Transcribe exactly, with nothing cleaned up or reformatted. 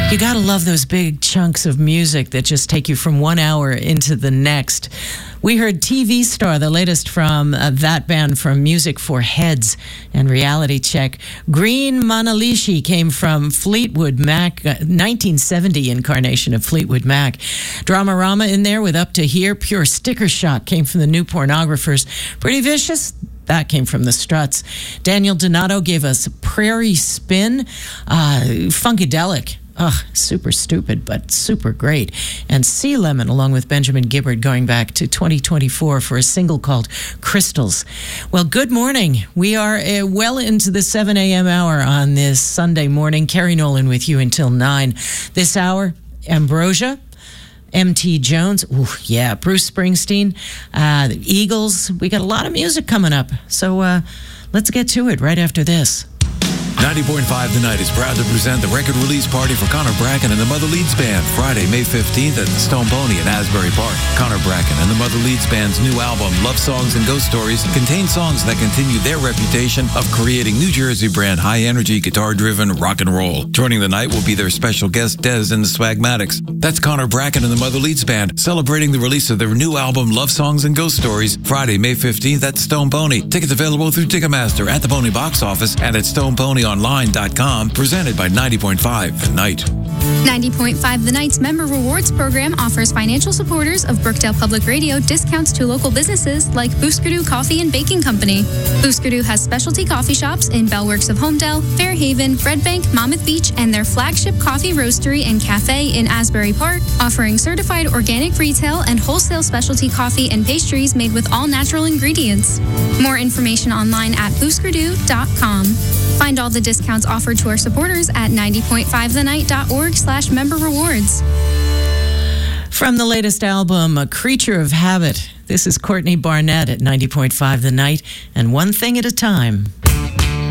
You gotta love those big chunks of music that just take you from one hour into the next. We heard T V Star, the latest from uh, that band from Music for Heads and Reality Check. Green Manalishi came from Fleetwood Mac, uh, nineteen seventy incarnation of Fleetwood Mac. Dramarama in there with Up to Here. Pure Sticker Shock came from the New Pornographers. Pretty Vicious. That came from the Struts. Daniel Donato gave us Prairie Spin. Uh, Funkadelic. Ugh, super stupid, but super great. And Sea Lemon, along with Benjamin Gibbard, going back to twenty twenty-four for a single called Crystals. Well, good morning. We are uh, well into the seven a.m. hour on this Sunday morning. Kerry Nolan with you until nine. This hour, Ambrosia, M T Jones, ooh, yeah, Bruce Springsteen, uh, the Eagles. We got a lot of music coming up. So uh, let's get to it right after this. ninety point five The Night is proud to present the record release party for Connor Bracken and the Mother Leeds Band, Friday, May fifteenth at the Stone Pony in Asbury Park. Connor Bracken and the Mother Leeds Band's new album, Love Songs and Ghost Stories, contains songs that continue their reputation of creating New Jersey brand high-energy, guitar-driven rock and roll. Joining the night will be their special guest, Dez and the Swagmatics. That's Connor Bracken and the Mother Leeds Band, celebrating the release of their new album, Love Songs and Ghost Stories, Friday, May fifteenth at the Stone Pony. Tickets available through Ticketmaster, at the Pony box office, and at Stone Pony Online dot com, presented by ninety point five The Night. ninety point five The Night's Member Rewards program offers financial supporters of Brookdale Public Radio discounts to local businesses like Booskerdoo Coffee and Baking Company. Booskerdoo has specialty coffee shops in Bellworks of Homedale, Fairhaven, Red Bank, Monmouth Beach, and their flagship coffee roastery and cafe in Asbury Park, offering certified organic retail and wholesale specialty coffee and pastries made with all natural ingredients. More information online at booskerdoo dot com. Find all the discounts offered to our supporters at ninety point five the night dot org slash member rewards. From the latest album, A Creature of Habit, this is Courtney Barnett at ninety point five The Night, and One Thing at a Time.